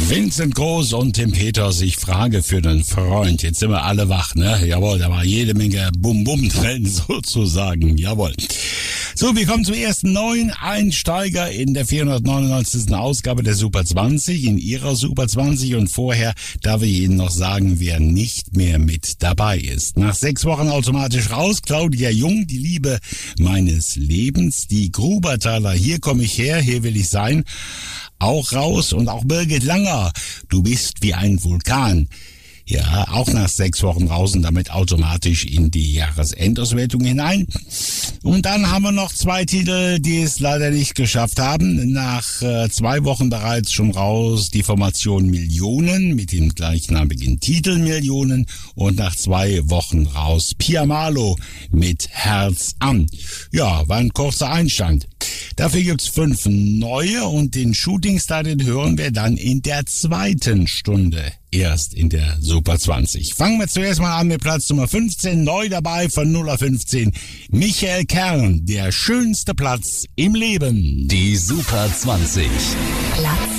Vincent Groß und Tim Peters, ich frage für den Freund. Jetzt sind wir alle wach, ne? Jawohl, da war jede Menge Bum-Bum drin, sozusagen. Jawohl. So, wir kommen zum ersten neuen Einsteiger in der 499. Ausgabe der Super 20, in Ihrer Super 20. Und vorher darf ich Ihnen noch sagen, wer nicht mehr mit dabei ist. Nach 6 Wochen automatisch raus, Claudia Jung, die Liebe meines Lebens, die Grubertaler, hier komme ich her, hier will ich sein, auch raus, und auch Birgit Langer, du bist wie ein Vulkan. Ja, auch nach 6 Wochen raus und damit automatisch in die Jahresendauswertung hinein. Und dann haben wir noch 2 Titel, die es leider nicht geschafft haben. Nach 2 Wochen bereits schon raus die Formation Millionen mit dem gleichnamigen Titel Millionen. Und nach 2 Wochen raus Pia Malo mit Herz an. Ja, war ein kurzer Einstand. Dafür gibt's 5 neue und den Shootingstar, den hören wir dann in der 2. Stunde. Erst in der Super 20. Fangen wir zuerst mal an mit Platz Nummer 15. Neu dabei von 0 auf 15. Michael Kern, der schönste Platz im Leben. Die Super 20. Platz